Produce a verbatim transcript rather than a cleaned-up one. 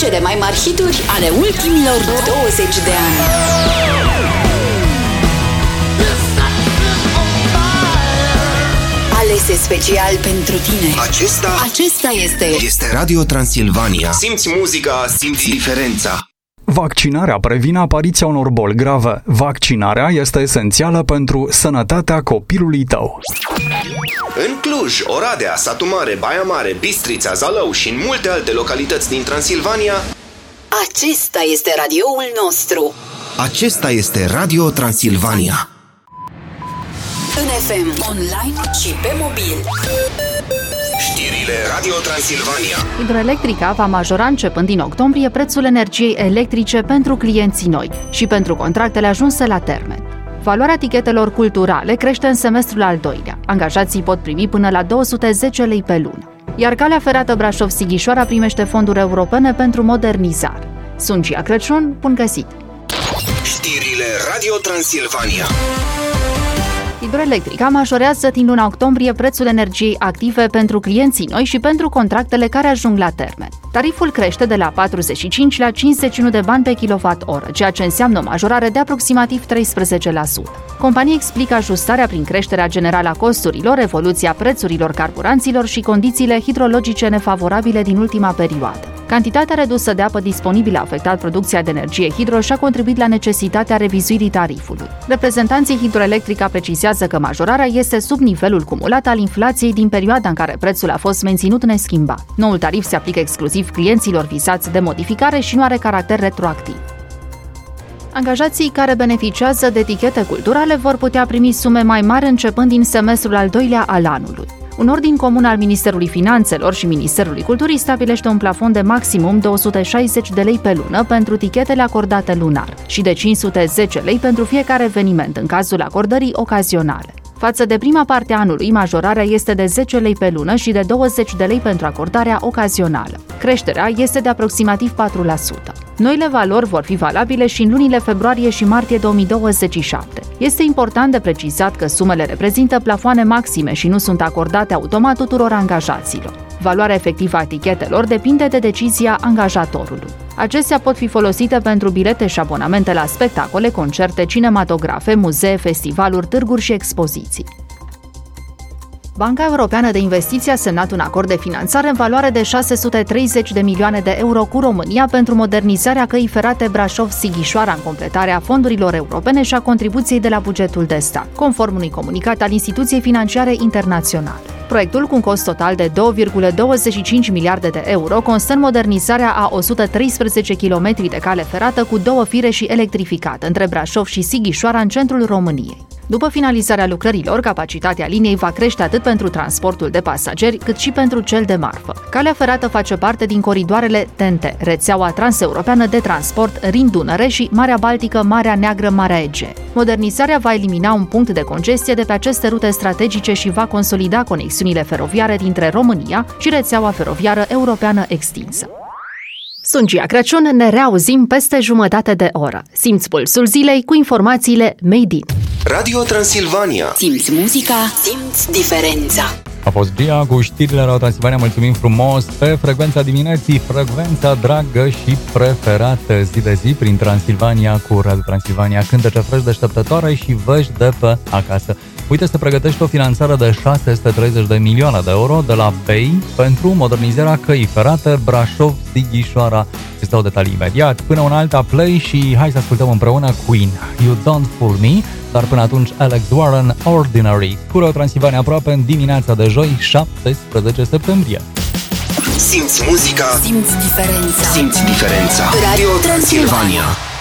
cele mai mari hituri ale ultimilor douăzeci de ani. Alese special pentru tine. Acesta, Acesta este este Radio Transilvania. Simți muzica, simți diferența. Vaccinarea previne apariția unor boli grave. Vaccinarea este esențială pentru sănătatea copilului tău. În Cluj, Oradea, Satu Mare, Baia Mare, Bistrița, Zalău și în multe alte localități din Transilvania, Acesta este radioul nostru. acesta este Radio Transilvania. În F M, online și pe mobil. Știrile Radio Transilvania. Hidroelectrica va majora începând din octombrie prețul energiei electrice pentru clienții noi și pentru contractele ajunse la termen. Valoarea tichetelor culturale crește în semestrul al doilea. Angajații pot primi până la două sute zece lei pe lună. Iar calea ferată Brașov-Sighișoara primește fonduri europene pentru modernizare. Sunt Gia Crăciun, bun găsit! Știrile Radio Transilvania. Hidroelectrica majorează din luna octombrie prețul energiei active pentru clienții noi și pentru contractele care ajung la termen. Tariful crește de la patruzeci și cinci la cincizeci și unu de bani pe kilowatt-oră, ceea ce înseamnă o majorare de aproximativ treisprezece la sută. Compania explică ajustarea prin creșterea generală a costurilor, evoluția prețurilor carburanților și condițiile hidrologice nefavorabile din ultima perioadă. Cantitatea redusă de apă disponibilă a afectat producția de energie hidro și a contribuit la necesitatea revizuirii tarifului. Reprezentanții Hidroelectrica precizează că majorarea este sub nivelul cumulat al inflației din perioada în care prețul a fost menținut neschimbat. Noul tarif se aplică exclusiv clienților vizați de modificare și nu are caracter retroactiv. Angajații care beneficiază de etichete culturale vor putea primi sume mai mari începând din semestrul al doilea al anului. Un ordin comun al Ministerului Finanțelor și Ministerului Culturii stabilește un plafon de maximum două sute șaizeci de lei pe lună pentru tichetele acordate lunar și de cinci sute zece lei pentru fiecare eveniment în cazul acordării ocazionale. Față de prima parte a anului, majorarea este de zece lei pe lună și de douăzeci de lei pentru acordarea ocazională. Creșterea este de aproximativ patru la sută. Noile valori vor fi valabile și în lunile februarie și martie două mii douăzeci și șapte. Este important de precizat că sumele reprezintă plafoane maxime și nu sunt acordate automat tuturor angajaților. Valoarea efectivă a etichetelor depinde de decizia angajatorului. Acestea pot fi folosite pentru bilete și abonamente la spectacole, concerte, cinematografe, muzee, festivaluri, târguri și expoziții. Banca Europeană de Investiții a semnat un acord de finanțare în valoare de șase sute treizeci de milioane de euro cu România pentru modernizarea căii ferate Brașov-Sighișoara în completarea fondurilor europene și a contribuției de la bugetul de stat, conform unui comunicat al Instituției Financiare Internaționale. Proiectul, cu un cost total de două virgulă douăzeci și cinci miliarde de euro, constă în modernizarea a o sută treisprezece kilometri de cale ferată cu două fire și electrificată între Brașov și Sighișoara în centrul României. După finalizarea lucrărilor, capacitatea liniei va crește atât pentru transportul de pasageri, cât și pentru cel de marfă. Calea ferată face parte din coridoarele T N T, rețeaua transeuropeană de transport Rin-Dunăre și Marea Baltică, Marea Neagră, Marea Egee. Modernizarea va elimina un punct de congestie de pe aceste rute strategice și va consolida conexiunile feroviare dintre România și rețeaua feroviară europeană extinsă. Sunt Gia Crăciun, ne reauzim peste jumătate de oră. Simți pulsul zilei cu informațiile Made in. Radio Transilvania. Simți muzica, simți diferența. A fost Gia cu știrile Radio Transilvania. Mulțumim frumos pe frecvența dimineții, frecvența dragă și preferată zi de zi prin Transilvania cu Radio Transilvania. Cântece fresh, deșteptătoare și vești de pe acasă. Uite, se pregătește o finanțare de șase sute treizeci de milioane de euro de la B E I pentru modernizarea căii ferate Brașov-Sighișoara. Îți dau detalii imediat. Până un alta play și hai să ascultăm împreună Queen, You Don't Fool Me, dar până atunci Alex Warren, Ordinary. Cu Radio Transilvania aproape în dimineața de joi, șaptesprezece septembrie. Simți muzica, Simți diferența. simți diferența. Radio Transilvania.